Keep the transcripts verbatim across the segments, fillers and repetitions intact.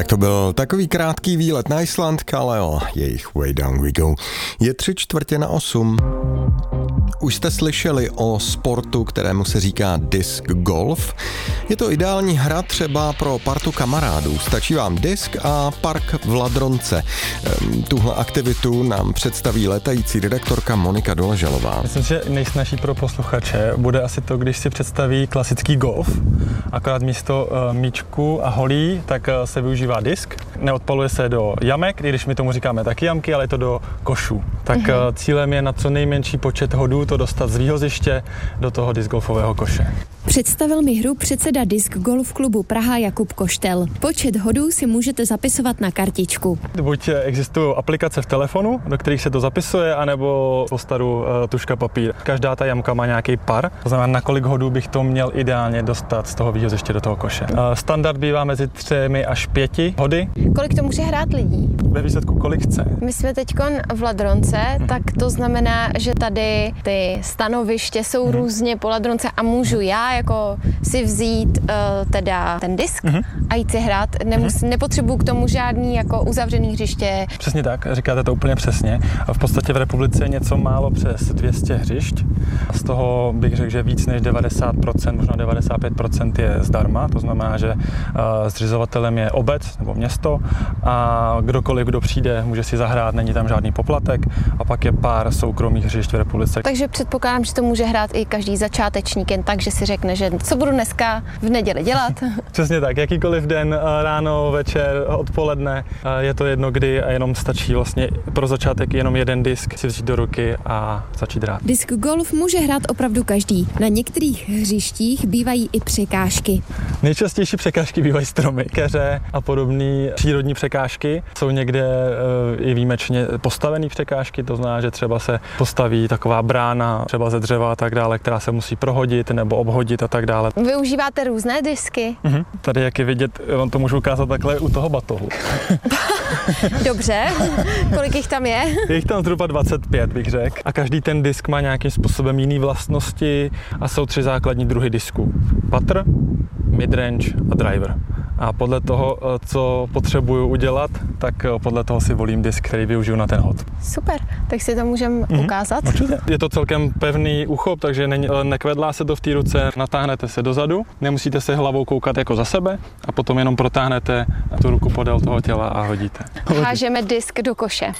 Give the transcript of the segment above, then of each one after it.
Tak to byl takový krátký výlet na Island, Kaleo, jejich Way Down We Go. Je tři čtvrtě na osm. Už jste slyšeli o sportu, kterému se říká disk golf. Je to ideální hra třeba pro partu kamarádů. Stačí vám disk a park v Ladronce. Tuhle aktivitu nám představí letající redaktorka Monika Doležalová. Myslím, že nejsnažší pro posluchače bude asi to, když si představí klasický golf. Akorát místo uh, míčku a holí, tak uh, se využívá disk. Neodpaluje se do jamek, když my tomu říkáme taky jamky, ale je to do košů. Tak uh, cílem je na co nejmenší počet hodů to dostat z výhoziště do toho discgolfového koše. Představil mi hru předseda Disc Golf klubu Praha Jakub Koštel. Počet hodů si můžete zapisovat na kartičku. Buď existují aplikace v telefonu, do kterých se to zapisuje, anebo po staru uh, tužka papír. Každá ta jamka má nějaký par, to znamená, na kolik hodů bych to měl ideálně dostat z toho výhoziště do toho koše. Uh, standard bývá mezi třemi až pěti hody. Kolik to může hrát lidí? Ve výsledku kolik chce. My jsme teďkon v Ladronce, hmm. tak to znamená, že tady ty stanoviště jsou hmm. různě po Ladronce a můžu já jako si vzít uh, teda ten disk mm-hmm. a jít si hrát. Nemus, mm-hmm. Nepotřebuju k tomu žádný jako uzavřený hřiště. Přesně tak, říkáte to úplně přesně. A v podstatě v republice je něco málo přes dvě stě hřišť. Z toho bych řekl, že víc než devadesát procent, možná devadesát pět procent je zdarma. To znamená, že uh, zřizovatelem je obec nebo město a kdokoliv, kdo přijde, může si zahrát, není tam žádný poplatek a pak je pár soukromých hřišť v republice. Takže předpokládám, že to může hrát i každý začátečník, jen tak, že si řekne, že co budu dneska v neděli dělat. Přesně tak, jakýkoliv den, ráno, večer, odpoledne, je to jedno kdy a jenom stačí vlastně pro začátek jenom jeden disk si vzít do ruky a začít hrát. Disk golf může hrát opravdu každý. Na některých hřištích bývají i překážky. Nejčastější překážky bývají stromy, keře a podobné přírodní překážky. Jsou někde i výjimečně postavené překážky, to znamená, že třeba se postaví taková brána, třeba ze dřeva a tak dále, která se musí prohodit nebo obhodit a tak dále. Využíváte různé disky? Mhm. Tady, jak je vidět, on to můžu ukázat takhle u toho batohu. Dobře, kolik jich tam je? Je jich tam zhruba dvacet pět, bych řekl. A každý ten disk má nějakým způsobem jiný vlastnosti a jsou tři základní druhy disků. Putter, midrange a driver. A podle toho, co potřebuju udělat, tak podle toho si volím disk, který využiju na ten hod. Super, tak si to můžeme mm-hmm. ukázat. Určitě. Je to celkem pevný uchop, takže ne, nekvedlá se to v té ruce, natáhnete se dozadu, nemusíte se hlavou koukat jako za sebe a potom jenom protáhnete tu ruku podél toho těla a hodíte. Hážeme disk do koše.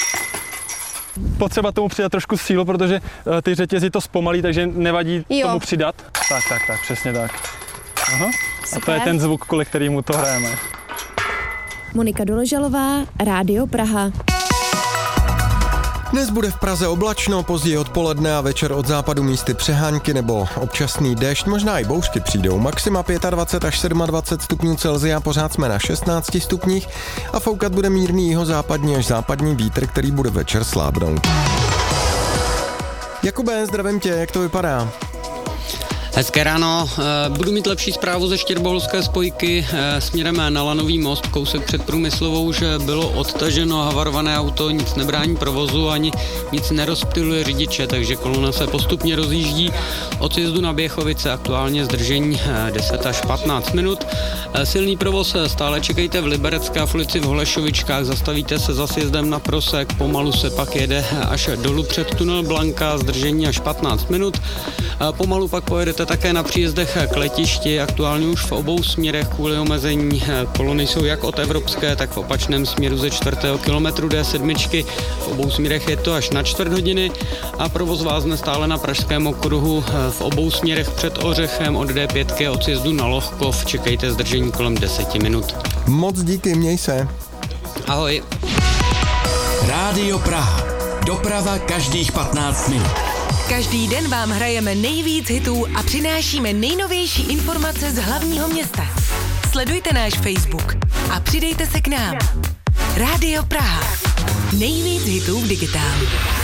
Potřeba tomu přidat trošku sílu, protože ty řetězy to zpomalí, takže nevadí jo. tomu přidat. Tak, tak, tak, přesně tak. Aha. A to je ten zvuk, kvůli kterému to hrajeme. Monika Doležalová, Rádio Praha. Dnes bude v Praze oblačno, později odpoledne a večer od západu místy přehánky nebo občasný déšť, možná i bouřky přijdou. Maxima dvacet pět až dvacet sedm stupňů Celsia, pořád jsme na šestnácti stupních a foukat bude mírný jihozápadní až západní vítr, který bude večer slábnout. Jakube, zdravím tě, jak to vypadá? Hezké ráno, budu mít lepší zprávu ze Štěrboholské spojky směrem na Lanový most, kousek před Průmyslovou, že bylo odtaženo havarované auto, nic nebrání provozu, ani nic nerozptyluje řidiče, takže kolona se postupně rozjíždí od sjezdu na Běchovice, aktuálně zdržení deset až patnáct minut. Silný provoz stále čekejte v Liberecké a v ulici v Holešovičkách, zastavíte se za sjezdem na Prosek, pomalu se pak jede až dolů před tunel Blanka, zdržení až patnáct minut. Pomalu pak pojedete také na příjezdech k letišti, aktuálně už v obou směrech kvůli omezení kolony jsou jak od evropské, tak v opačném směru ze čtvrtého kilometru D sedm. V obou směrech je to až na čtvrt hodiny a provoz vázne stále na Pražském okruhu v obou směrech před Ořechem od D pět od sjezdu na Lohkov. Čekejte zdržení kolem deset minut. Moc díky, měj se. Ahoj. Rádio Praha. Doprava každých patnáct minut. Každý den vám hrajeme nejvíc hitů a přinášíme nejnovější informace z hlavního města. Sledujte náš Facebook a přidejte se k nám. Rádio Praha. Nejvíc hitů v digitálu.